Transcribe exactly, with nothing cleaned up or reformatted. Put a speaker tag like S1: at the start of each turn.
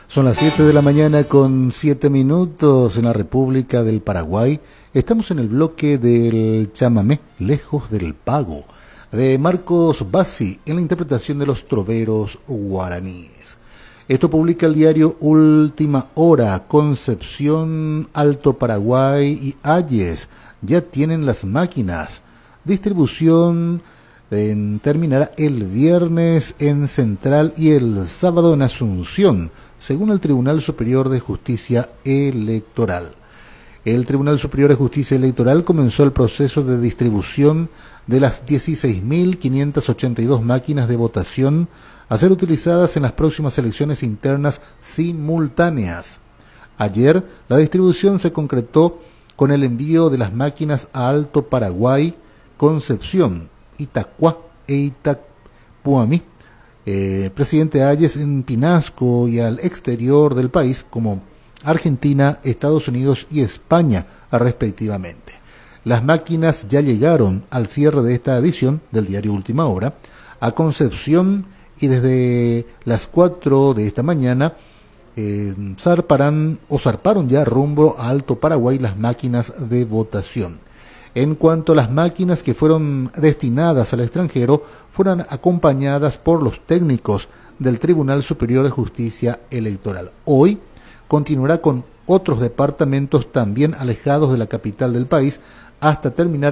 S1: Son las siete de la mañana con siete minutos en la República del Paraguay. Estamos en el bloque del chamamé, Lejos del Pago, de Marcos Bassi, en la interpretación de los troveros guaraníes. Esto publica el diario Última Hora. Concepción, Alto Paraguay y Ayes ya tienen las máquinas. Distribución en, terminará el viernes en Central y el sábado en Asunción, según el Tribunal Superior de Justicia Electoral. El Tribunal Superior de Justicia Electoral comenzó el proceso de distribución de las dieciséis mil quinientas ochenta y dos máquinas de votación a ser utilizadas en las próximas elecciones internas simultáneas. Ayer, la distribución se concretó con el envío de las máquinas a Alto Paraguay, Concepción, Itacuá e Itapuamí, eh, presidente Ayes en Pinasco y al exterior del país como Argentina, Estados Unidos y España, respectivamente. Las máquinas ya llegaron al cierre de esta edición del diario Última Hora a Concepción y desde las cuatro de esta mañana eh, zarparán o zarparon ya rumbo a Alto Paraguay las máquinas de votación. En cuanto a las máquinas que fueron destinadas al extranjero, fueron acompañadas por los técnicos del Tribunal Superior de Justicia Electoral. Hoy continuará con otros departamentos también alejados de la capital del país hasta terminar